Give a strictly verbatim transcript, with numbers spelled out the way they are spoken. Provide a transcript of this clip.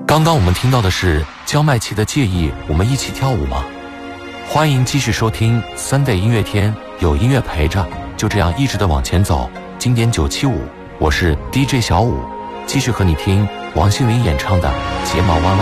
刚刚我们听到的是焦麦琪的介意，我们一起跳舞吗？欢迎继续收听 Sunday 音乐天，有音乐陪着，就这样一直的往前走。经典九七五，我是 D J 小五，继续和你听王心凌演唱的《睫毛弯弯》。